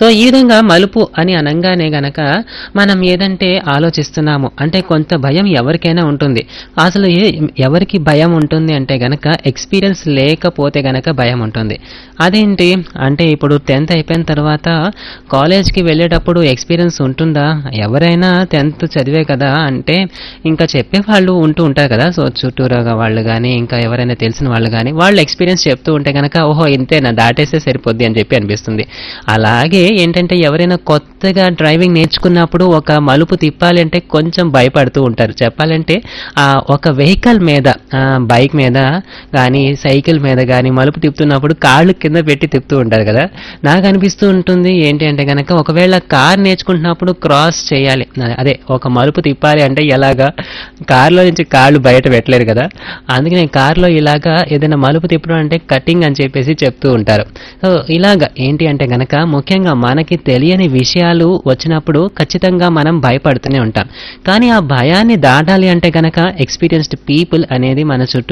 So ఈ విధంగా మలుపు అని అనంగానే గనక మనం ఏదంటే ఆలోచిస్తున్నాము అంటే కొంత భయం ఎవరికైనా ఉంటుంది. అసలు ఎవరికి భయం ఉంటుంది అంటే గనక ఎక్స్పీరియన్స్ లేకపోతే గనక భయం ఉంటుంది. అదేంటి అంటే ఇప్పుడు 10th అయిపోయిన తర్వాత కాలేజ్కి వెళ్ళేటప్పుడు ఎక్స్పీరియన్స్ ఉంటుందా? ఎవరైనా 10th చదివే కదా అంటే ఇంకా చెప్పే వాళ్ళు ఉంటూ ఉంటారు కదా. సో చుట్టూరాగా వాళ్ళు కానీ ఇంకా ఎవరైనా తెలిసిన వాళ్ళు కానీ వాళ్ళు ఎక్స్పీరియన్స్ చెప్తూ ఉంటే గనక ఓహో ఇంతేనా దాటేస్తే సరిపోద్ది అని చెప్పి అనిపిస్తుంది. అలాగే ఏంటంటే ఎవరైనా కొత్తగా డ్రైవింగ్ నేర్చుకున్నప్పుడు ఒక మలుపు తిప్పాలి అంటే కొంచెం భయపడుతూ ఉంటారు. చెప్పాలంటే ఒక వెహికల్ మీద బైక్ మీద కానీ సైకిల్ మీద కానీ మలుపు తిప్పుతున్నప్పుడు కాళ్ళు కింద పెట్టి తిప్పుతూ ఉంటారు కదా. నాకు అనిపిస్తూ ఉంటుంది ఏంటి అంటే కనుక ఒకవేళ కార్ నేర్చుకుంటున్నప్పుడు క్రాస్ చేయాలి అదే ఒక మలుపు తిప్పాలి అంటే ఎలాగా కార్లో నుంచి కాళ్ళు బయట పెట్టలేరు కదా. అందుకని కార్లో ఇలాగా ఏదైనా మలుపు తిప్పడం అంటే కటింగ్ అని చెప్పేసి చెప్తూ ఉంటారు. సో ఇలాగా ఏంటి అంటే గనక ముఖ్యంగా మనకి తెలియని విషయాలు వచ్చినప్పుడు ఖచ్చితంగా మనం భయపడుతూనే ఉంటాం. కానీ ఆ భయాన్ని దాటాలి అంటే గనక ఎక్స్పీరియన్స్డ్ పీపుల్ అనేది మన చుట్టూ